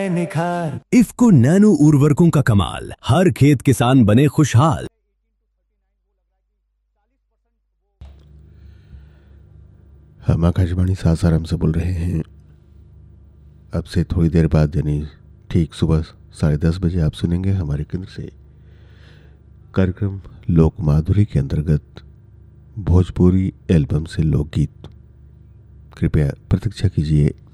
है निखार। इफ्को नैनो उर्वरकों का कमाल, हर खेत किसान बने खुशहाल। हम आकाशवाणी सासाराम से बोल रहे हैं। अब से थोड़ी देर बाद यानी ठीक सुबह 10:30 बजे आप सुनेंगे हमारे केंद्र से कार्यक्रम लोक माधुरी के अंतर्गत भोजपुरी एल्बम से लोकगीत। कृपया प्रतीक्षा कीजिए।